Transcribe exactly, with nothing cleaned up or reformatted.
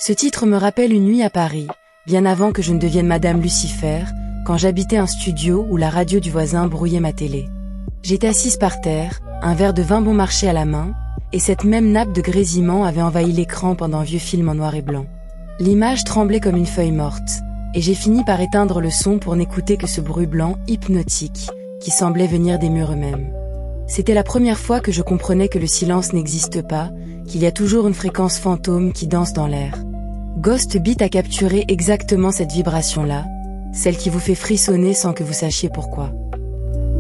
Ce titre me rappelle une nuit à Paris, bien avant que je ne devienne Madame Lucifer, quand j'habitais un studio où la radio du voisin brouillait ma télé. J'étais assise par terre, un verre de vin bon marché à la main, et cette même nappe de grésillement avait envahi l'écran pendant un vieux film en noir et blanc. L'image tremblait comme une feuille morte, et j'ai fini par éteindre le son pour n'écouter que ce bruit blanc hypnotique, qui semblait venir des murs eux-mêmes. C'était la première fois que je comprenais que le silence n'existe pas, qu'il y a toujours une fréquence fantôme qui danse dans l'air. Ghost Beat a capturé exactement cette vibration-là, celle qui vous fait frissonner sans que vous sachiez pourquoi.